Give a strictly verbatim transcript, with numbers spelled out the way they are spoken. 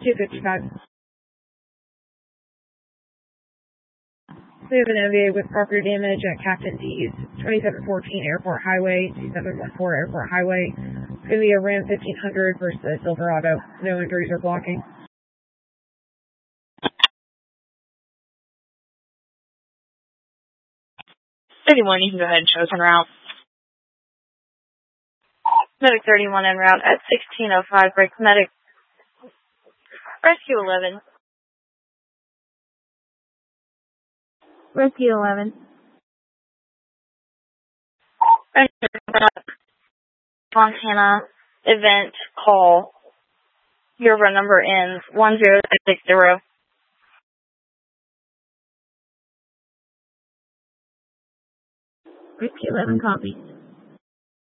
two fifty-five. We have an M V A with property damage at Captain D's, twenty-seven fourteen Airport Highway, twenty-seven fourteen Airport Highway. It's going to be a Ram fifteen hundred versus a Silverado. No injuries or blocking. thirty-one, you can go ahead and show us en route. Medic thirty-one en route at sixteen oh five, break medic. Rescue eleven. Rescue eleven. Montana event call. Your run number ends one zero six zero. Rescue eleven, copy.